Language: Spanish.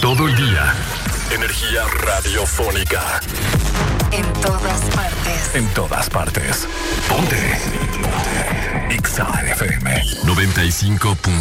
Todo el día. Energía radiofónica. En todas partes. En todas partes. Ponte. Exa FM 95.7.